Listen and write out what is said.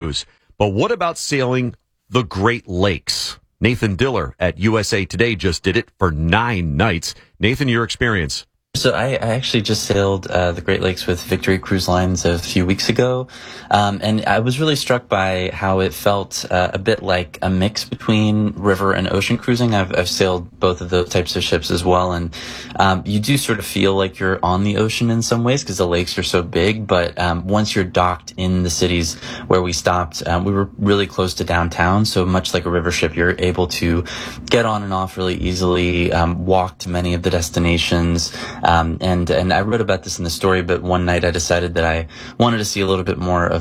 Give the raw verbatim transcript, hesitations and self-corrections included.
cruise. But what about sailing the Great Lakes? Nathan Diller at U S A Today just did it for nine nights. Nathan, your experience. So I, I actually just sailed uh, the Great Lakes with Victory Cruise Lines a few weeks ago, um, and I was really struck by how it felt uh, a bit like a mix between river and ocean cruising. I've, I've sailed both of those types of ships as well, and um, you do sort of feel like you're on the ocean in some ways because the lakes are so big, but um, once you're docked in the cities where we stopped, um, we were really close to downtown, so much like a river ship, you're able to get on and off really easily, um, walk to many of the destinations. Um, and, and I wrote about this in the story, but one night I decided that I wanted to see a little bit more of